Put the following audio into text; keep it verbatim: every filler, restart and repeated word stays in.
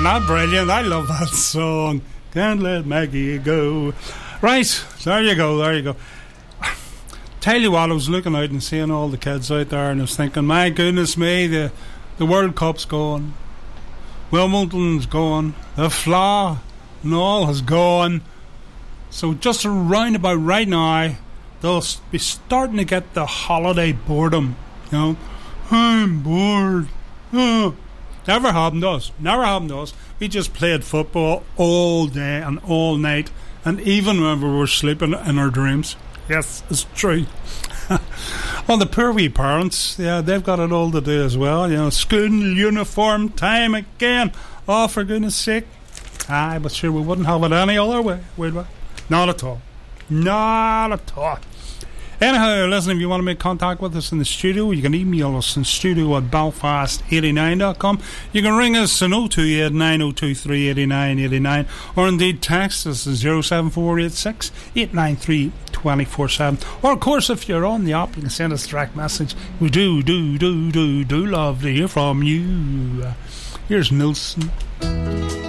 not brilliant? I love that song. Can't let Maggie go. Right, there you go, there you go. Tell you what, I was looking out and seeing all the kids out there, and I was thinking, my goodness me, the the World Cup's gone, Wimbledon's gone, the Fla and all has gone. So just around about right now, they'll be starting to get the holiday boredom. You know, I'm bored. Oh. Never happened to us. Never happened to us. We just played football all day and all night, and even when we were sleeping in our dreams. Yes, it's true. Well, the poor wee parents, yeah, they've got it all to do as well. You know, school uniform time again. Oh, for goodness sake. Aye, but sure, we wouldn't have it any other way, would we? Not at all. Not at all. Anyhow, listen, if you want to make contact with us in the studio, you can email us in studio at belfast eighty-nine dot com. You can ring us on oh two eight nine oh two three eight nine eight nine, or indeed text us at oh seven four eight six eight nine three two four seven. Or, of course, if you're on the app, you can send us a direct message. We do, do, do, do, do love to hear from you. Here's Nilsson.